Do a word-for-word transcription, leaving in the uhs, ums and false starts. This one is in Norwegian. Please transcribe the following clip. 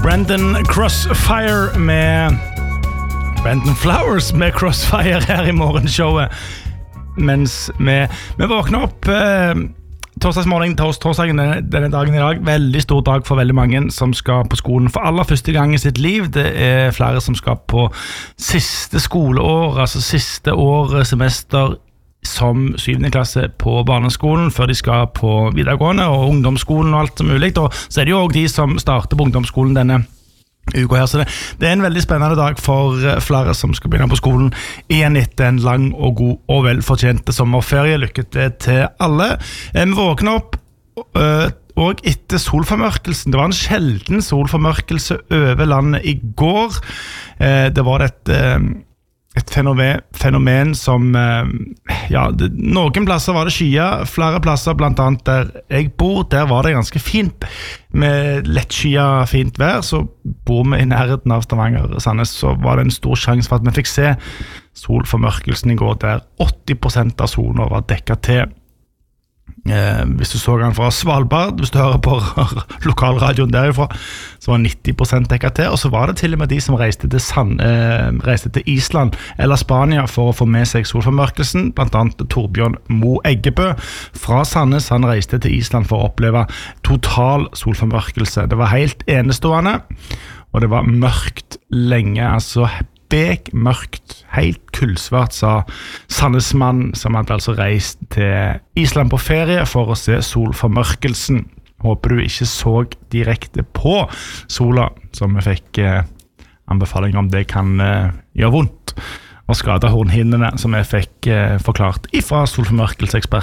Brandon Crossfire med Brandon Flowers med Crossfire her i morgenshowet. Mens vi, vi våkner opp eh, torsdagsmorgen til torsdagen denne, denne dagen i dag. Veldig stor dag for veldig mange som skal på skolen for aller første gang i sitt liv. Det er flere som skal på siste skoleår, altså siste år, semester som syvende klasse på barneskolen før de skal på videregående og ungdomsskolen og alt som mulig. Og så er det jo også de som starter på ungdomsskolen denne uka her. Så det, det er en veldig spennende dag for flere som skal begynne på skolen igjen etter en lang og god og velfortjente sommerferie. Lykke til til alle. Vi våkner opp og etter solformørkelsen. Det var en sjelden solformørkelse over landet i går. Det var et et fenomen, fenomen som ja, det, noen plasser var det skyer, flere plasser blant annet der jeg bor, der var det ganske fint med lettskyet fint vær. Så bor vi i nærheten av Stavanger og Sandnes, så var det en stor sjanse for at vi fikk se solformørkelsen i går, der åtti prosent av solen var dekket til. Eh, hvis du så den fra Svalbard, hvis du hører på lokalradioen derifra, så var nitti prosent dekket til. Og så var det til og med de som reiste til, Sand, eh, reiste til Island eller Spania for å få med seg solformørkelsen. Blant annet Torbjørn Mo Eggebø fra Sandnes. Han reiste til Island for å oppleve total solformørkelse. Det var helt enestående, og det var mørkt lenge, altså bek mørkt, helt kullsvart, sa Sandnesmann, som hadde altså reist til Island på ferie for å se solformørkelsen. Håper du ikke så direkte på sola, som vi fikk eh, anbefaling om det kan eh, gjøre vondt og skade hornhinnene, som jeg fikk eh, forklart ifra solformørkelseekspert